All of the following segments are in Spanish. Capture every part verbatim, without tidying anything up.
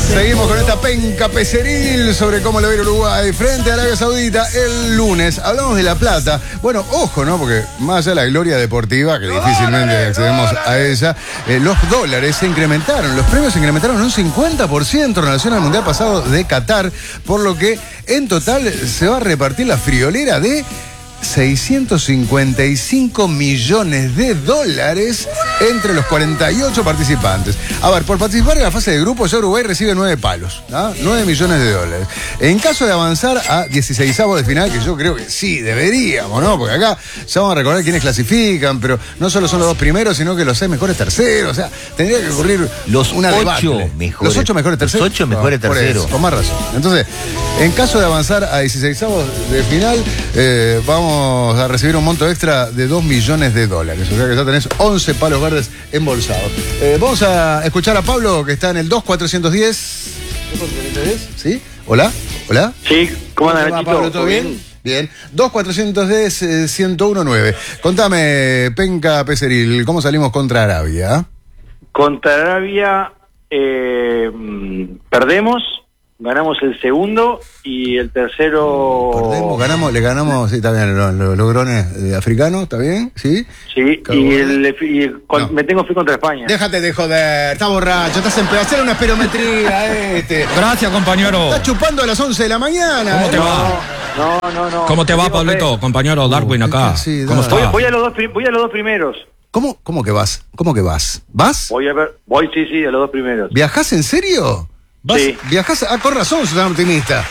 Seguimos con esta penca peceril sobre cómo lo ve Uruguay frente a Arabia Saudita el lunes. Hablamos de La Plata. Bueno, ojo, ¿no? Porque más allá de la gloria deportiva, que difícilmente accedemos a ella, eh, los dólares se incrementaron, los premios se incrementaron un cincuenta por ciento en relación al Mundial pasado de Qatar, por lo que en total se va a repartir la friolera de seiscientos cincuenta y cinco millones de dólares entre los cuarenta y ocho participantes. A ver, por participar en la fase de grupos, Uruguay recibe nueve palos, ¿no? nueve millones de dólares. En caso de avanzar a dieciseisavos de final, que yo creo que sí, deberíamos, ¿no? Porque acá ya vamos a recordar quiénes clasifican, pero no solo son los dos primeros, sino que los seis mejores terceros. O sea, tendría que ocurrir los una ocho debate. mejores. Los ocho mejores terceros. Los ocho mejores no, terceros. Eso, con más razón. Entonces, en caso de avanzar a dieciseisavos de final, eh, vamos a recibir un monto extra de dos millones de dólares. O sea que ya tenés once palos verdes embolsados. Eh, vamos a escuchar a Pablo, que está en el dos cuatrocientos diez. ¿dos cuatrocientos diez? ¿Sí? ¿Hola? ¿Hola? Sí, ¿cómo andan, Nachito? Pablo, ¿todo bien? Bien. Bien. dos cuatrocientos diez, ciento uno nueve. Contame, Penca Peceril, ¿cómo salimos contra Arabia? Contra Arabia eh, perdemos. Ganamos el segundo y el tercero... Perdemos, ganamos, le ganamos, sí, está bien, los, los logrones eh, africanos, ¿está bien? ¿Sí? Sí, Cabo y, el, y con, no. me tengo fe contra España. Déjate de joder, está borracho, estás en hacer una espirometría, este. Gracias, compañero. Estás chupando a las once de la mañana. ¿Cómo te eh. va? No, no, no. ¿Cómo te va, Tengo Pablito? fe. Compañero Darwin acá. Sí, ¿Cómo dale. Voy, está? voy a los dos, pri- voy a los dos primeros. ¿Cómo, ¿Cómo que vas? ¿Cómo que vas? ¿Vas? Voy a ver, voy sí, sí, a los dos primeros. ¿Viajás en serio? ¿Vas? Sí. ¿Viajás? Ah, con razón, sos tan optimista.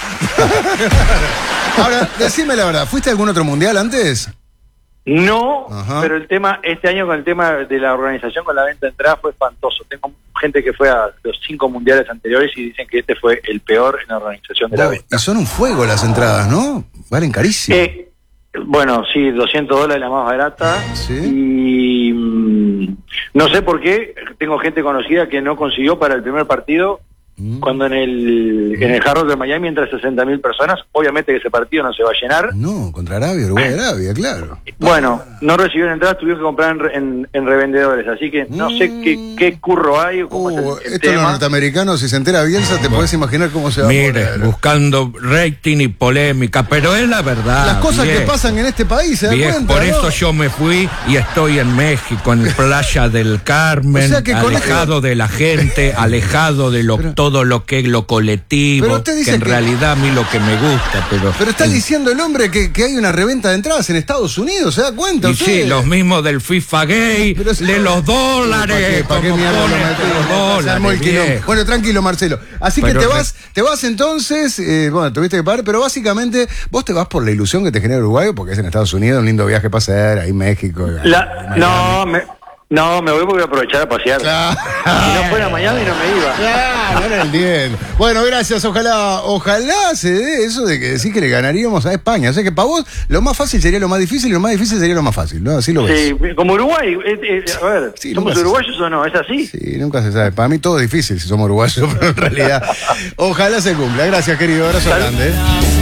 Ahora, decime la verdad, ¿fuiste a algún otro mundial antes? No, Ajá. pero el tema, este año con el tema de la organización con la venta de entradas fue espantoso. Tengo gente que fue a los cinco mundiales anteriores y dicen que este fue el peor en la organización de la Oh, venta. y son un fuego las entradas, ¿no? Valen carísimo. Eh, bueno, sí, doscientos dólares la más barata. Sí. Y mm, no sé por qué, tengo gente conocida que no consiguió para el primer partido, Mm. cuando en el en el Hard Rock de Miami entran sesenta mil personas. Obviamente que ese partido no se va a llenar. No, contra Arabia, Uruguay, Arabia, claro. Bueno, no recibieron entradas, tuvieron que comprar en, re- en, en revendedores, así que no sé qué, qué curro hay o cómo Uh, es el, el esto de los tema. norteamericanos, si se entera Bielsa, te podés imaginar cómo se va a Mire, poner. buscando rating y polémica, pero es la verdad. Las cosas que viejo. pasan en este país, ¿se da Viejo, cuenta? por ¿no? eso yo me fui y estoy en México, en Playa del Carmen, O sea que con- alejado de la gente, alejado de lo, Pero- todo lo que es lo colectivo, Pero usted dice que en que- realidad a mí lo que me gusta, pero... Pero está diciendo el hombre que, que hay una reventa de entradas en Estados Unidos, ¿se da cuenta Y usted? sí, los mismos del FIFA gay, Pero si- de los dólares, ¿Para qué, como mierda lo ponen metí? los Se armó el dólares, quilombo. viejo. Bueno, tranquilo, Marcelo. Así Pero que te re- vas, te vas entonces, eh, bueno, tuviste que pagar, pero básicamente vos te vas por la ilusión que te genera Uruguay, porque es en Estados Unidos, un lindo viaje para hacer, ahí México. La- no, me, no, me voy porque voy a aprovechar a pasear. Claro. Si no fuera a Miami no me iba. Claro, era el diez. Bueno, gracias. Ojalá, ojalá se dé eso de que decís que le ganaríamos a España. O sea que para vos lo más fácil sería lo más difícil y lo más difícil sería lo más fácil, ¿no? Así lo ves. Sí, como Uruguay, eh, eh, a ver, Sí, ¿somos nunca se uruguayos o no? ¿Es así? Sí, nunca se sabe. Para mí todo es difícil si somos uruguayos, pero en realidad, ojalá se cumpla. Gracias, querido. Abrazo Salud. grande.